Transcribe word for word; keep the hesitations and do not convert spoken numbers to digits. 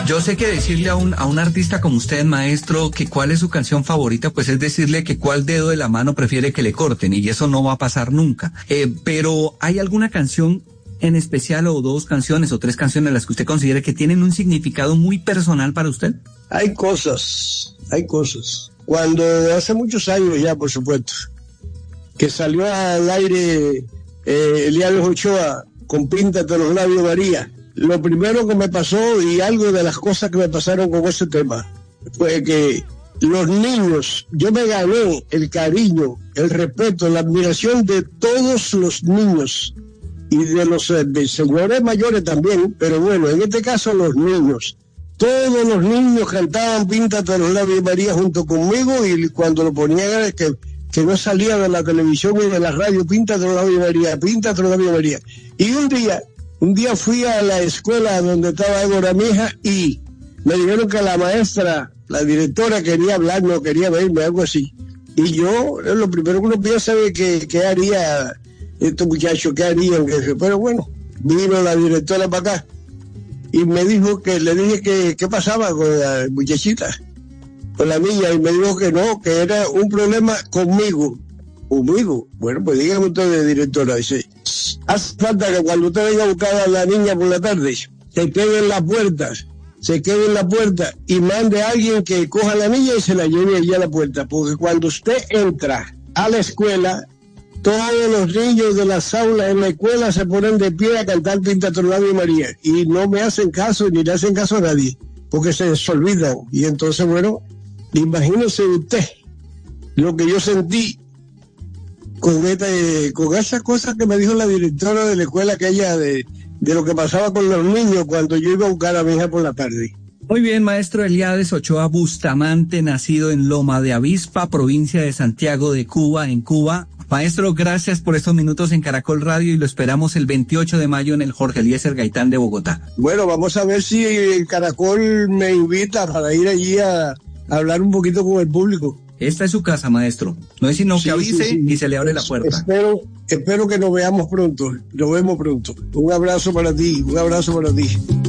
Yo sé que decirle a un, a un artista como usted, maestro, que cuál es su canción favorita, pues es decirle que cuál dedo de la mano prefiere que le corten, y eso no va a pasar nunca. Eh, pero ¿hay alguna canción en especial, o dos canciones o tres canciones, las que usted considere que tienen un significado muy personal para usted? Hay cosas, hay cosas. Cuando hace muchos años ya, por supuesto, que salió al aire eh, Elianes Ochoa con Píntate los labios María, lo primero que me pasó, y algo de las cosas que me pasaron con ese tema, fue que los niños, yo me gané el cariño, el respeto, la admiración de todos los niños y de los eh, de señores mayores también, pero bueno, en este caso los niños. Todos los niños cantaban Píntate los labios María junto conmigo, y cuando lo ponían, que, que no salía de la televisión y de la radio, Píntate los labios María, Píntate los labios María. Y un día, un día fui a la escuela donde estaba Égora, mi hija, y me dijeron que la maestra, la directora, quería hablar, no quería verme, algo así. Y yo, lo primero que uno piensa es que, que haría estos muchachos, qué harían, pero bueno, vino la directora para acá y me dijo que, le dije que qué pasaba con la muchachita, con la niña, y me dijo que no, que era un problema conmigo. Conmigo. Bueno, pues dígame usted, directora, dice, hace falta que cuando usted venga a buscar a la niña por la tarde, se quede en la puerta, se quede en la puerta y mande a alguien que coja a la niña y se la lleve allí a la puerta, porque cuando usted entra a la escuela, todos los niños de las aulas en la escuela se ponen de pie a cantar Píntate los labios María, y no me hacen caso, ni le hacen caso a nadie, porque se desolvidan. Y entonces, bueno, imagínese usted lo que yo sentí con esta, con esas cosas que me dijo la directora de la escuela, aquella de, de lo que pasaba con los niños cuando yo iba a buscar a mi hija por la tarde. Muy bien, maestro Eliades Ochoa Bustamante, nacido en Loma de Avispa, provincia de Santiago de Cuba, en Cuba. Maestro, gracias por estos minutos en Caracol Radio, y lo esperamos el veintiocho de mayo en el Jorge Eliezer Gaitán de Bogotá. Bueno, vamos a ver si el Caracol me invita para ir allí a, a hablar un poquito con el público. Esta es su casa, maestro. No es sino sí, que avise sí, sí. y se le abre la puerta. Espero, espero que nos veamos pronto. Nos vemos pronto. Un abrazo para ti, un abrazo para ti.